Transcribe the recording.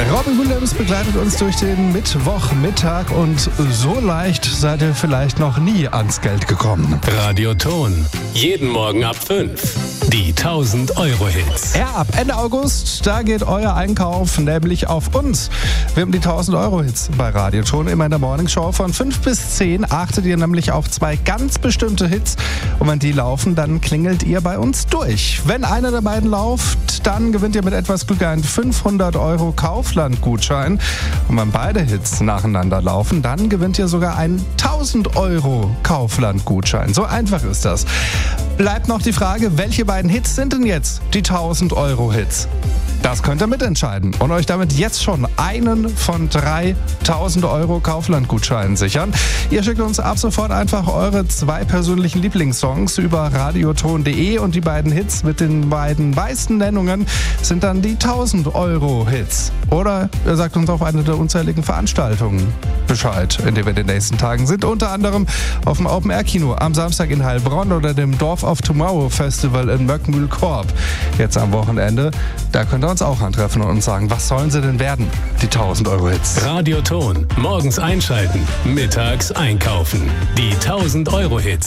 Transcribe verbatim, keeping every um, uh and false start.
Robin Williams begleitet uns durch den Mittwochmittag und so leicht seid ihr vielleicht noch nie ans Geld gekommen. Radioton. Jeden Morgen ab fünf. Die tausend Euro Hits. Ja, ab Ende August, da geht euer Einkauf nämlich auf uns. Wir haben die tausend Euro Hits bei Radioton immer in der Morningshow von fünf bis zehn. Achtet ihr nämlich auf zwei ganz bestimmte Hits. Und wenn die laufen, dann klingelt ihr bei uns durch. Wenn einer der beiden läuft, dann gewinnt ihr mit etwas Glück einen fünfhundert Euro Kaufland-Gutschein. Und wenn beide Hits nacheinander laufen, dann gewinnt ihr sogar einen tausend Euro Kaufland-Gutschein. So einfach ist das. Bleibt noch die Frage, welche beiden Hits sind denn jetzt die tausend Euro Hits? Das könnt ihr mitentscheiden und euch damit jetzt schon einen von drei tausend Euro Kaufland-Gutscheinen sichern. Ihr schickt uns ab sofort einfach eure zwei persönlichen Lieblingssongs über radioton punkt de und die beiden Hits mit den beiden meisten Nennungen sind dann die tausend Euro Hits. Oder ihr sagt uns auf eine der unzähligen Veranstaltungen Bescheid, in denen wir in den nächsten Tagen sind. Unter anderem auf dem Open-Air-Kino am Samstag in Heilbronn oder dem Dorf of Tomorrow Festival in Möckmühl-Korb. Jetzt am Wochenende, da könnt ihr uns auch antreffen und uns sagen, was sollen sie denn werden, die tausend Euro Hits. Radioton. Morgens einschalten, mittags einkaufen. Die tausend Euro Hits.